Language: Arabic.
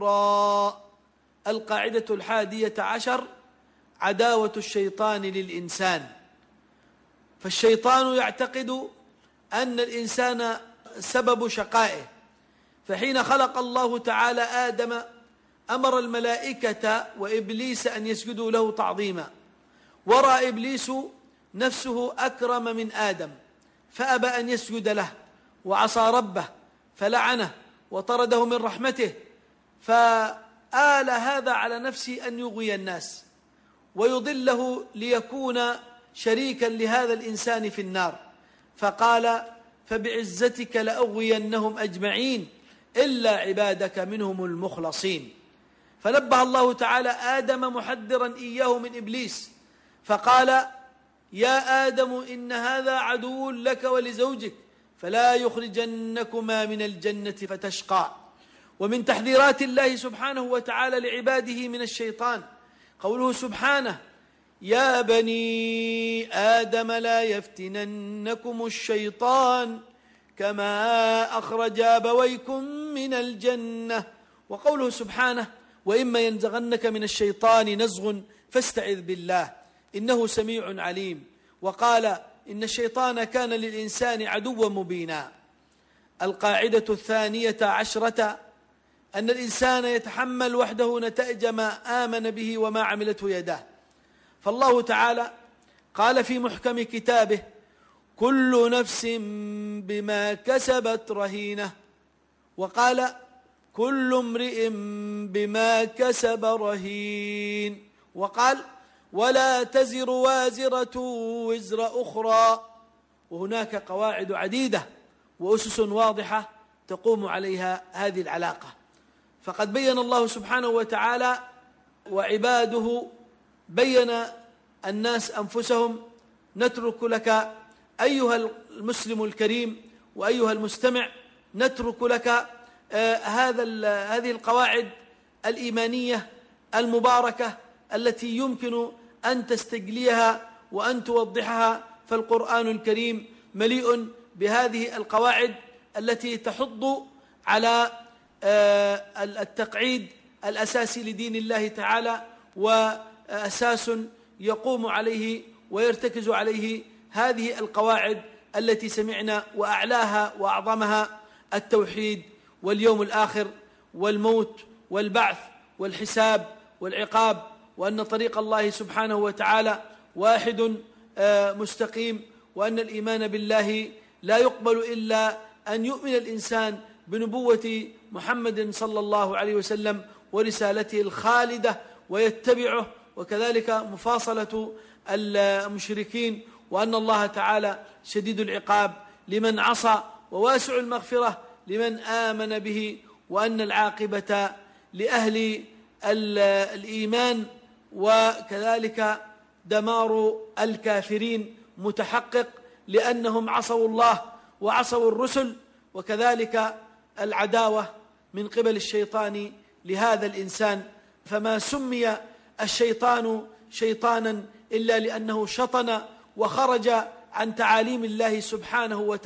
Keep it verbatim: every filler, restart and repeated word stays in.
القاعدة الحادية عشر: عداوة الشيطان للإنسان. فالشيطان يعتقد أن الإنسان سبب شقائه، فحين خلق الله تعالى آدم أمر الملائكة وإبليس أن يسجدوا له تعظيما، ورأى إبليس نفسه أكرم من آدم فأبى أن يسجد له وعصى ربه فلعنه وطرده من رحمته، فآل هذا على نفسه أن يغوي الناس ويضله ليكون شريكا لهذا الإنسان في النار، فقال: فبعزتك لأغوينهم أجمعين إلا عبادك منهم المخلصين. فنبه الله تعالى آدم محذرا إياه من إبليس، فقال: يا آدم إن هذا عدو لك ولزوجك فلا يخرجنكما من الجنة فتشقى. ومن تحذيرات الله سبحانه وتعالى لعباده من الشيطان قوله سبحانه: يا بني آدم لا يفتننكم الشيطان كما أخرج أبويكم من الجنة. وقوله سبحانه: وإما ينزغنك من الشيطان نزغ فاستعذ بالله إنه سميع عليم. وقال: إن الشيطان كان للإنسان عدوا مبينا. القاعدة الثانية عشرة: أن الإنسان يتحمل وحده نتائج ما آمن به وما عملته يداه. فالله تعالى قال في محكم كتابه: كل نفس بما كسبت رهينة. وقال: كل امرئ بما كسب رهين. وقال: ولا تزر وازرة وزر أخرى. وهناك قواعد عديدة وأسس واضحة تقوم عليها هذه العلاقة. فقد بين الله سبحانه وتعالى وعباده بين الناس أنفسهم. نترك لك أيها المسلم الكريم وأيها المستمع، نترك لك آه هذا هذه القواعد الإيمانية المباركة التي يمكن أن تستجليها وأن توضحها، فالقرآن الكريم مليء بهذه القواعد التي تحض على آه التقعيد الأساسي لدين الله تعالى، وأساس يقوم عليه ويرتكز عليه هذه القواعد التي سمعنا، وأعلاها وأعظمها التوحيد واليوم الآخر والموت والبعث والحساب والعقاب، وأن طريق الله سبحانه وتعالى واحد مستقيم، وأن الإيمان بالله لا يقبل إلا أن يؤمن الإنسان بنبوة محمد صلى الله عليه وسلم ورسالته الخالدة ويتبعه، وكذلك مفاصلة المشركين، وأن الله تعالى شديد العقاب لمن عصى وواسع المغفرة لمن آمن به، وأن العاقبة لأهل الإيمان، وكذلك دمار الكافرين متحقق لأنهم عصوا الله وعصوا الرسل. وكذلك العداوة من قبل الشيطان لهذا الإنسان، فما سمي الشيطان شيطانا إلا لأنه شطن وخرج عن تعاليم الله سبحانه وتعالى.